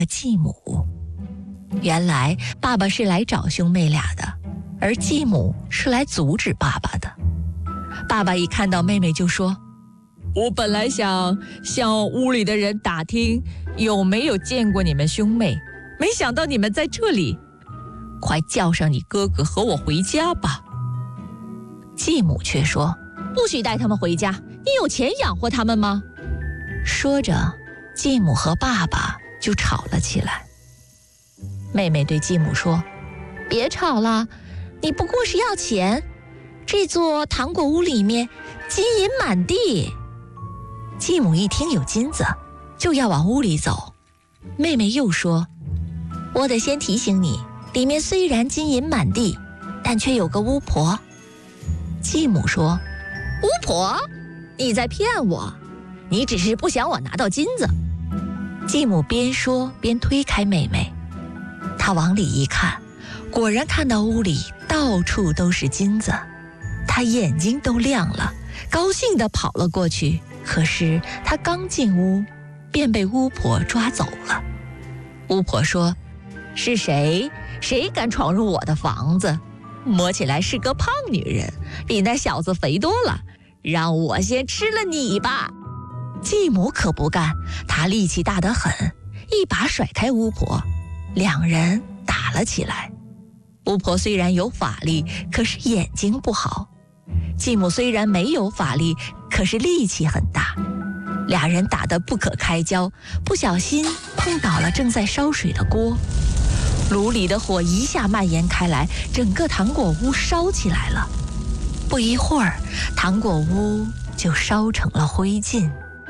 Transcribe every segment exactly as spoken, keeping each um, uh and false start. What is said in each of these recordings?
继母。原来爸爸是来找兄妹俩的，而继母是来阻止爸爸的。爸爸一看到妹妹就说：我本来想向屋里的人打听有没有见过你们兄妹，没想到你们在这里，快叫上你哥哥和我回家吧。继母却说：不许带他们回家，你有钱养活他们吗？说着，继母和爸爸就吵了起来。妹妹对继母说：别吵了，你不过是要钱，这座糖果屋里面金银满地。继母一听有金子，就要往屋里走。妹妹又说：我得先提醒你，里面虽然金银满地，但却有个巫婆。继母说：巫婆？你在骗我，你只是不想我拿到金子。继母边说边推开妹妹，她往里一看，果然看到屋里到处都是金子，她眼睛都亮了，高兴地跑了过去。可是她刚进屋，便被巫婆抓走了。巫婆说：是谁？谁敢闯入我的房子？摸起来是个胖女人，比那小子肥多了，让我先吃了你吧。继母可不干，她力气大得很，一把甩开巫婆，两人打了起来。巫婆虽然有法力，可是眼睛不好。继母虽然没有法力，可是力气很大。俩人打得不可开交，不小心碰倒了正在烧水的锅，炉里的火一下蔓延开来，整个糖果屋烧起来了。不一会儿，糖果屋就烧成了灰烬。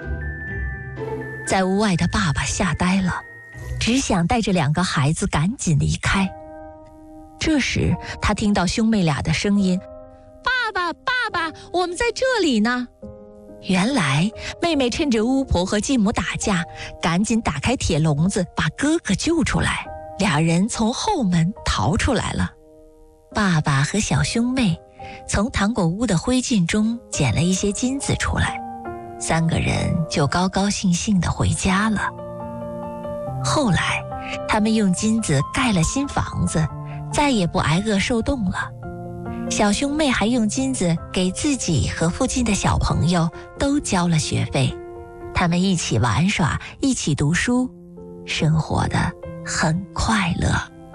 在屋外的爸爸吓呆了，只想带着两个孩子赶紧离开。这时他听到兄妹俩的声音：爸爸爸爸，我们在这里呢。原来妹妹趁着巫婆和继母打架，赶紧打开铁笼子把哥哥救出来，俩人从后门逃出来了。爸爸和小兄妹从糖果屋的灰烬中捡了一些金子出来，三个人就高高兴兴地回家了。后来他们用金子盖了新房子，再也不挨饿受冻了。小兄妹还用金子给自己和附近的小朋友都交了学费，他们一起玩耍，一起读书，生活得很快乐。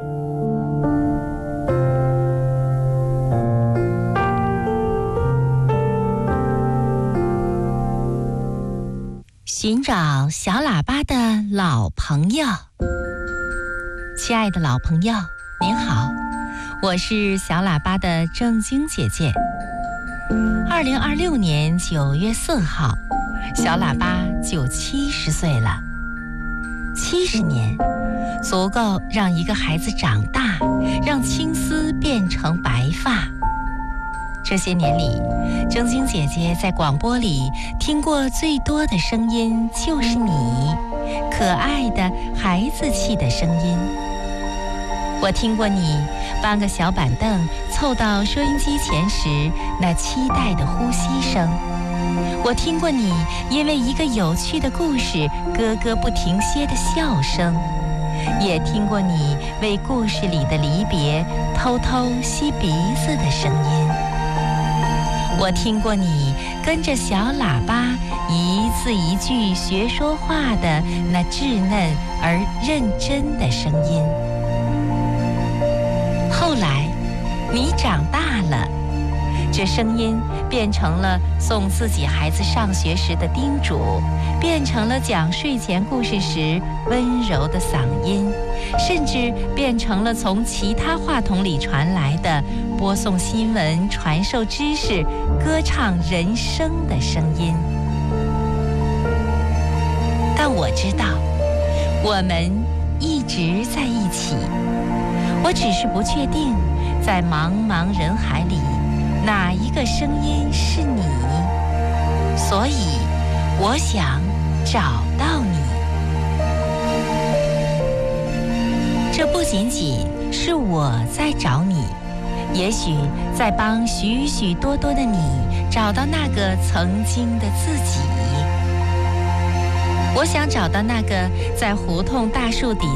寻找小喇叭的老朋友。亲爱的老朋友，您好，我是小喇叭的正晶姐姐。二零二六年九月四号，小喇叭就七十岁了。七十年，足够让一个孩子长大，让青丝变成白发。这些年里，正晶姐姐在广播里听过最多的声音就是你，可爱的孩子气的声音。我听过你搬个小板凳凑到收音机前时那期待的呼吸声，我听过你因为一个有趣的故事咯咯不停歇的笑声，也听过你为故事里的离别偷偷吸鼻子的声音。我听过你跟着小喇叭一字一句学说话的那稚嫩而认真的声音。后来你长大了，这声音变成了送自己孩子上学时的叮嘱，变成了讲睡前故事时温柔的嗓音，甚至变成了从其他话筒里传来的播送新闻、传授知识、歌唱人生的声音。但我知道，我们一直在一起，我只是不确定，在茫茫人海里，哪一个声音是你，所以我想找到你。这不仅仅是我在找你，也许在帮许许多多的你找到那个曾经的自己。 我想找到那个在胡同大树底